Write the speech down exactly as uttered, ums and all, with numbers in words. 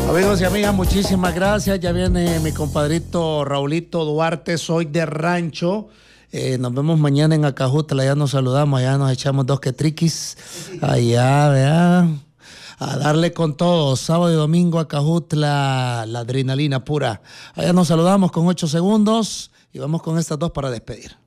Amigos y amigas, muchísimas gracias. Ya viene mi compadrito Raulito Duarte, soy de Rancho. Eh, nos vemos mañana en Acajutla, ya nos saludamos, ya nos echamos dos quetriquis. Allá, vea. A darle con todo, sábado y domingo Acajutla, la adrenalina pura. Allá nos saludamos con ocho segundos y vamos con estas dos para despedir.